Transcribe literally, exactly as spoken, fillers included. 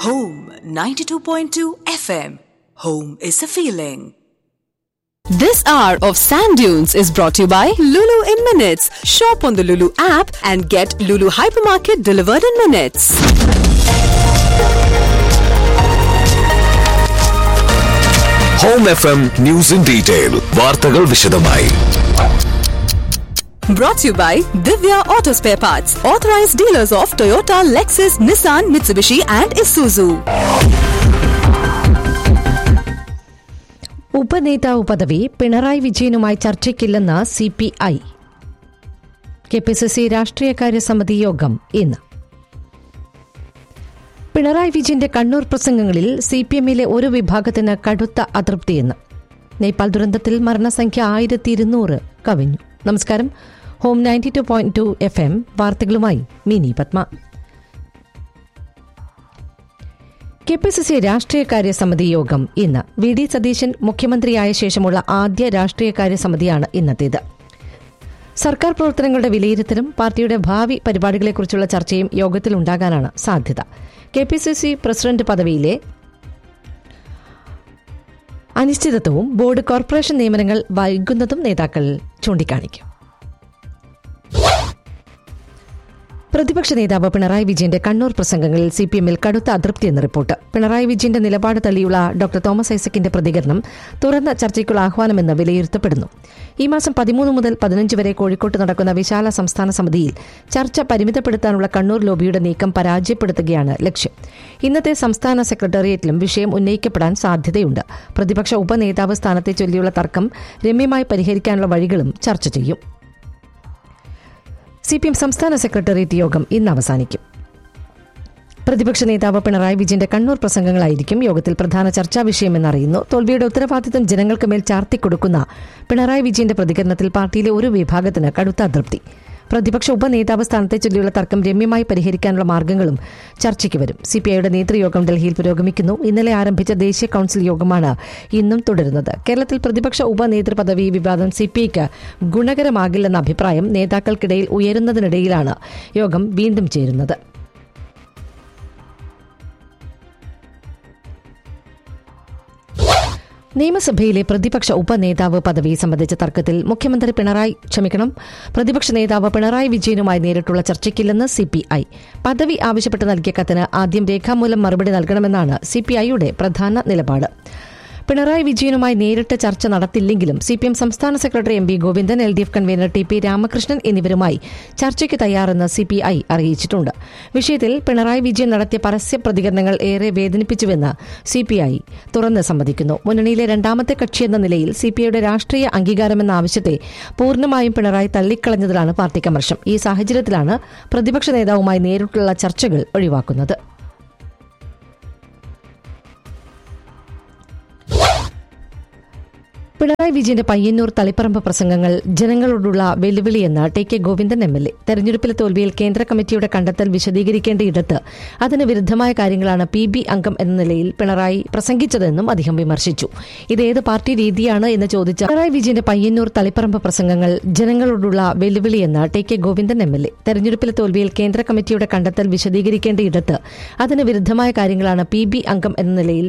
Home ninety-two point two F M. Home is a feeling. This hour of Sand Dunes is brought to you by Lulu in Minutes. Shop on the Lulu app and get Lulu Hypermarket delivered in minutes. Home F M News in Detail. വാർത്തകൾ വിശദമായി. Brought to you by Divya Auto Spare Parts, authorized dealers of Toyota, Lexus, Nissan, Mitsubishi and Isuzu. ഉപനേതാവ് പദവി പിണറായി വിജയനുമായി ചർച്ചയ്ക്കില്ലെന്ന് C P I. K P C C രാഷ്ട്രീയകാര്യ സമിതി യോഗം ഇന്ന്. പിണറായി വിജയന്റെ Kannur പ്രസംഗങ്ങളിൽ C P എമ്മിലെ ഒരു വിഭാഗത്തിന് കടുത്ത അതൃപ്തിയെന്ന്. നേപ്പാൾ ദുരന്തത്തിൽ മരണസംഖ്യ ആയിരത്തി ഇരുന്നൂറ് കവിഞ്ഞു. നമസ്കാരം. Home ninety two point two F M വാർത്തകളുമായി mini Padma. K P C C രാഷ്ട്രീയകാര്യ സമിതി യോഗം ഇന്ന്. വി ഡി സതീശൻ മുഖ്യമന്ത്രിയായ ശേഷമുള്ള ആദ്യ രാഷ്ട്രീയകാര്യ സമിതിയാണ് ഇന്നത്തേത്. സർക്കാർ പ്രവർത്തനങ്ങളുടെ വിലയിരുത്തലും പാർട്ടിയുടെ ഭാവി പരിപാടികളെക്കുറിച്ചുള്ള ചർച്ചയും യോഗത്തിലുണ്ടാകാനാണ് സാധ്യത. K P C C president പദവിയിലെ അനിശ്ചിതത്വവും board corporation നിയമനങ്ങൾ വൈകുന്നതും നേതാക്കൾ ചൂണ്ടിക്കാണിക്കും. പ്രതിപക്ഷ നേതാവ് പിണറായി വിജയന്റെ കണ്ണൂർ പ്രസംഗങ്ങളിൽ സി പി എമ്മിൽ കടുത്ത അതൃപ്തിയെന്ന് റിപ്പോർട്ട്. പിണറായി വിജയന്റെ നിലപാട് തള്ളിയുള്ള ഡോക്ടർ തോമസ് ഐസക്കിന്റെ പ്രതികരണം തുറന്ന ചർച്ചയ്ക്കുള്ള ആഹ്വാനമെന്ന് വിലയിരുത്തപ്പെടുന്നു. ഈ മാസം പതിമൂന്ന് മുതൽ പതിനഞ്ച് വരെ കോഴിക്കോട്ട് നടക്കുന്ന വിശാല സംസ്ഥാന സമിതിയിൽ ചർച്ച പരിമിതപ്പെടുത്താനുള്ള കണ്ണൂർ ലോബിയുടെ നീക്കം പരാജയപ്പെടുത്തുകയാണ് ലക്ഷ്യം. ഇന്നത്തെ സംസ്ഥാന സെക്രട്ടേറിയറ്റിലും വിഷയം ഉന്നയിക്കപ്പെടാൻ സാധ്യതയുണ്ട്. പ്രതിപക്ഷ ഉപനേതാവ് സ്ഥാനത്തെ ചൊല്ലിയുള്ള തർക്കം രമ്യമായി പരിഹരിക്കാനുള്ള വഴികളും ചർച്ച ചെയ്യും. സി പി എം സംസ്ഥാന സെക്രട്ടേറിയറ്റ് യോഗം ഇന്ന് അവസാനിക്കും. പ്രതിപക്ഷ നേതാവ് പിണറായി വിജയന്റെ കണ്ണൂർ പ്രസംഗങ്ങളായിരിക്കും യോഗത്തിൽ പ്രധാന ചർച്ചാ വിഷയമെന്നറിയുന്നു. തോൽവിയുടെ ഉത്തരവാദിത്തം ജനങ്ങൾക്ക് മേൽ ചാർത്തിക്കൊടുക്കുന്ന പിണറായി വിജയന്റെ പ്രതികരണത്തിൽ പാർട്ടിയിലെ ഒരു വിഭാഗത്തിന് കടുത്ത അതൃപ്തി. പ്രതിപക്ഷ ഉപനേതാവ് സ്ഥാനത്തെ ചൊല്ലിയുള്ള തർക്കം രമ്യമായി പരിഹരിക്കാനുള്ള മാർഗ്ഗങ്ങളും ചർച്ചയ്ക്ക് വരും. സി പി ഐയുടെ നേതൃയോഗം ഡൽഹിയിൽ പുരോഗമിക്കുന്നു. ഇന്നലെ ആരംഭിച്ച ദേശീയ കൌൺസിൽ യോഗമാണ് ഇന്നും തുടരുന്നത്. കേരളത്തിൽ പ്രതിപക്ഷ ഉപനേതൃപദവി വിവാദം സി പി ഐക്ക് ഗുണകരമാകില്ലെന്ന അഭിപ്രായം നേതാക്കൾക്കിടയിൽ ഉയരുന്നതിനിടയിലാണ് യോഗം വീണ്ടും ചേരുന്നത്. നിയമസഭയിലെ പ്രതിപക്ഷ ഉപനേതാവ് പദവി സംബന്ധിച്ച തർക്കത്തിൽ മുഖ്യമന്ത്രി പിണറായി ക്ഷമിക്കണം പ്രതിപക്ഷ നേതാവ് പിണറായി വിജയനുമായി നേരിട്ടുള്ള ചർച്ചയ്ക്കില്ലെന്ന് സി പി ഐ. പദവി ആവശ്യപ്പെട്ട് നൽകിയ കത്തിന് ആദ്യം രേഖാമൂലം മറുപടി നൽകണമെന്നാണ് സി പി ഐയുടെ പ്രധാന നിലപാട്. പിണറായി വിജയനുമായി നേരിട്ട് ചർച്ച നടത്തില്ലെങ്കിലും സി പി എം സംസ്ഥാന secretary M V Govindan, L D F convener T P Ramakrishnan എന്നിവരുമായി ചർച്ചയ്ക്ക് തയ്യാറെന്ന് സി പി ഐ അറിയിച്ചിട്ടുണ്ട്. വിഷയത്തിൽ പിണറായി വിജയൻ നടത്തിയ പരസ്യ പ്രതികരണങ്ങൾ ഏറെ വേദനിപ്പിച്ചുവെന്ന് സി പി ഐ തുറന്ന് സമ്മതിക്കുന്നു. മുന്നണിയിലെ രണ്ടാമത്തെ കക്ഷിയെന്ന നിലയിൽ സി പി ഐയുടെ രാഷ്ട്രീയ അംഗീകാരമെന്ന ആവശ്യത്തെ പൂർണ്ണമായും പിണറായി തള്ളിക്കളഞ്ഞതിലാണ് പാർട്ടിക്ക് അമർഷം. ഈ സാഹചര്യത്തിലാണ് പ്രതിപക്ഷ നേതാവുമായി നേരിട്ടുള്ള ചർച്ചകൾ ഒഴിവാക്കുന്നത്. പിണറായി വിജയന്റെ പയ്യന്നൂർ തളിപ്പറമ്പ് പ്രസംഗങ്ങൾ ജനങ്ങളോടുള്ള വെല്ലുവിളിയെന്ന് T K Govindan M L A. തെരഞ്ഞെടുപ്പിലെ തോൽവിയിൽ കേന്ദ്ര കമ്മിറ്റിയുടെ കണ്ടെത്തൽ വിശദീകരിക്കേണ്ടയിടത്ത് അതിന് വിരുദ്ധമായ കാര്യങ്ങളാണ് പി ബി അംഗം എന്ന നിലയിൽ പിണറായി പ്രസംഗിച്ചതെന്നും അദ്ദേഹം വിമർശിച്ചു. ഇതേത് പാർട്ടി രീതിയാണ് എന്ന് ചോദിച്ച പിണറായി വിജയന്റെ പയ്യന്നൂർ തളിപ്പറമ്പ് പ്രസംഗങ്ങൾ ജനങ്ങളോടുള്ള വെല്ലുവിളിയെന്ന് T K Govindan M L A. തെരഞ്ഞെടുപ്പിലെ തോൽവിയിൽ കേന്ദ്ര കമ്മിറ്റിയുടെ കണ്ടെത്തൽ വിശദീകരിക്കേണ്ടയിടത്ത് അതിന് വിരുദ്ധമായ കാര്യങ്ങളാണ് പി ബി അംഗം എന്ന നിലയിൽ